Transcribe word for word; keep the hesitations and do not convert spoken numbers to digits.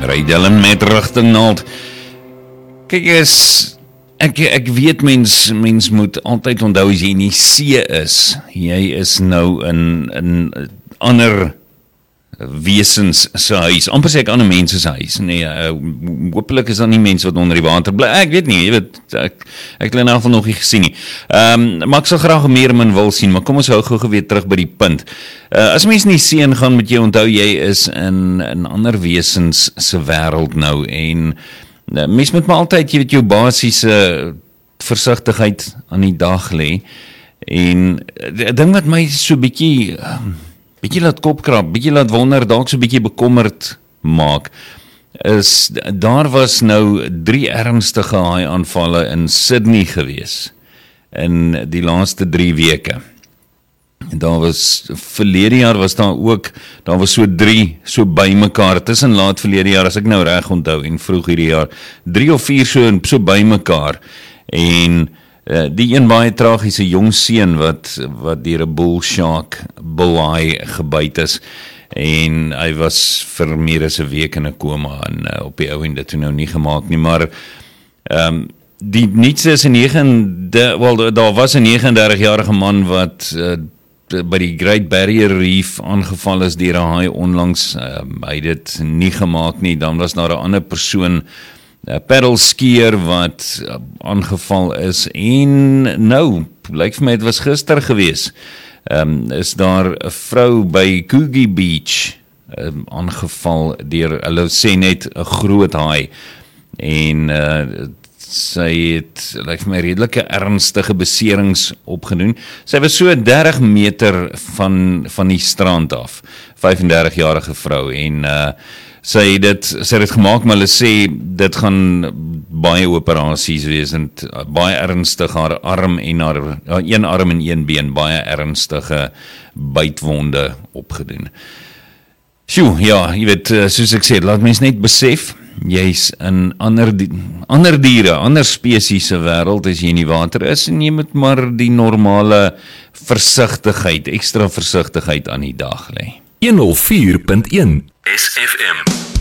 Ry Dylan met rigting naald. Kyk, is, ek, ek weet mens, mens moet altyd onthou as jy in die see is, jy is nou in, in ander wesens se huis, amper sê ek ander mense se huis, nee, uh, hopelik is daar nie mense wat onder die water bly, ek weet nie, jy weet, ek, ek het in elk geval nog nie gesien nie, um, maar ek sal graag meer min wil sien, maar kom ons hou gou weer terug by die punt, uh, as mens nie see gaan, moet jy onthou, jy is in, in ander wesens se wêreld nou, en uh, mens moet maar altyd, jy weet, jou basiese versigtigheid aan die dag lê, en die ding wat my so bietjie, um, bietjie laat kopkrap, bietjie laat wonder, dalk so bietjie bekommerd maak, is, daar was nou drie ernstige haai-aanvalle in Sydney gewees, in die laaste drie weke. En daar was, verlede jaar was daar ook, daar was so drie, so bymekaar, tussen laat verlede jaar, as ek nou reg onthou, en vroeg hierdie jaar, drie of vier so, so bymekaar, en Uh, die een baie tragiese jong seun wat, wat deur 'n bull shark, bulleye gebyt is, en hy was vir meer as 'n week in 'n koma, en uh, op die ou en dit toe nou nie gemaak nie, maar um, die niets is 'n negende, wel, daar was 'n negenendertigjarige man wat uh, by die Great Barrier Reef aangeval is deur 'n haai onlangs, uh, hy het dit nie gemaak nie, dan was daar 'n ander persoon, Uh, pedalskier wat uh, aangeval is, en nou, lyk vir my het was gister gewees, um, is daar 'n vrou by Coogee Beach um, aangeval deur, hulle sê net 'n groot haai, en uh, sy het, lyk vir my, redelike ernstige beserings opgedoen. Sy was so dertig meter van, van die strand af, vyfendertigjarige vrou, en uh, sy het dit, sy het dit gemaak, maar hulle sê, dit gaan baie operasies wees, en baie ernstig, haar arm en haar, een arm en een been, baie ernstige bytwonde opgedoen. Sjoe, ja, jy weet, soos ek sê, laat mens net besef, jy's in ander, ander diere, ander spesies se wêreld as jy in die water is, en jy moet maar die normale versigtigheid, ekstra versigtigheid aan die dag lê. honderd vier punt een S F M